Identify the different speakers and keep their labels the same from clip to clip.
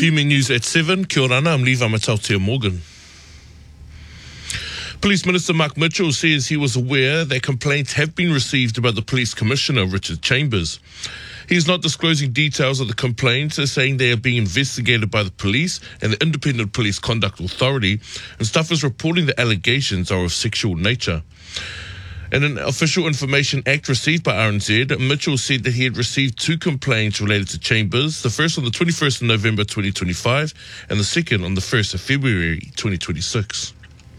Speaker 1: PME News at 7. Kia ora, I'm Levi Matautia Morgan. Police Minister Mark Mitchell says he was aware that complaints have been received about the Police Commissioner, Richard Chambers. He is not disclosing details of the complaints, saying they are being investigated by the police and the Independent Police Conduct Authority, and staff is reporting the allegations are of sexual nature. In an Official Information Act received by RNZ, Mitchell said that he had received 2 complaints related to Chambers, the first on the 21st of November 2025 and the second on the 1st of February 2026.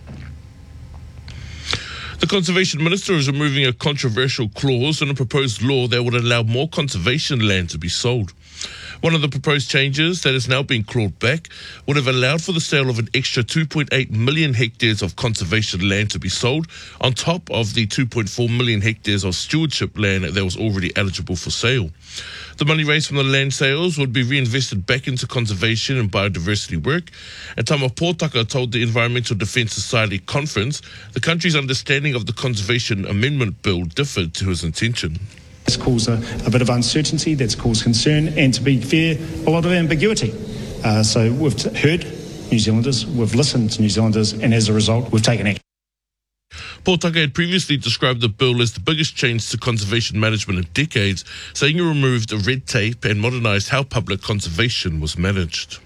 Speaker 1: The Conservation Minister is removing a controversial clause in a proposed law that would allow more conservation land to be sold. One of the proposed changes that is now being clawed back would have allowed for the sale of an extra 2.8 million hectares of conservation land to be sold, on top of the 2.4 million hectares of stewardship land that was already eligible for sale. The money raised from the land sales would be reinvested back into conservation and biodiversity work. And Tama Pōtaka told the Environmental Defence Society conference the country's understanding of the Conservation Amendment Bill differed to his intention.
Speaker 2: That's caused a bit of uncertainty, that's caused concern, and to be fair, a lot of ambiguity. So we've heard New Zealanders, we've listened to New Zealanders, and as a result, we've taken action.
Speaker 1: Pōtaka had previously described the bill as the biggest change to conservation management in decades, saying it removed red tape and modernised how public conservation was managed.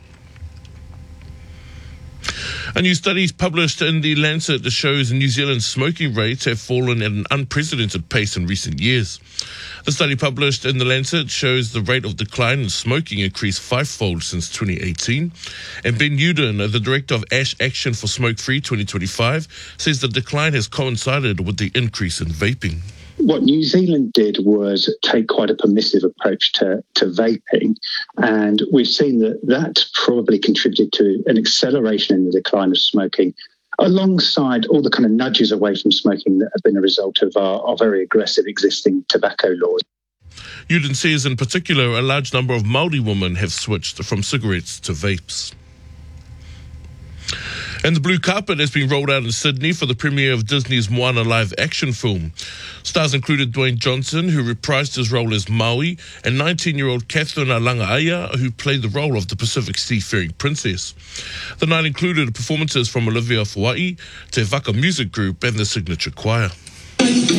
Speaker 1: A new study published in The Lancet shows New Zealand's smoking rates have fallen at an unprecedented pace in recent years. The study published in The Lancet shows the rate of decline in smoking increased 5-fold since 2018. And Ben Newden, the director of Ash Action for Smoke Free 2025, says the decline has coincided with the increase in vaping.
Speaker 3: What New Zealand did was take quite a permissive approach to vaping, and we've seen that probably contributed to an acceleration in the decline of smoking, alongside all the kind of nudges away from smoking that have been a result of our very aggressive existing tobacco laws.
Speaker 1: Uden says in particular a large number of Māori women have switched from cigarettes to vapes. And the blue carpet has been rolled out in Sydney for the premiere of Disney's Moana live-action film. Stars included Dwayne Johnson, who reprised his role as Maui, and 19-year-old Katherine Alangaia, who played the role of the Pacific seafaring princess. The night included performances from Olivia Fuai, Te Waka Music Group, and the Signature Choir.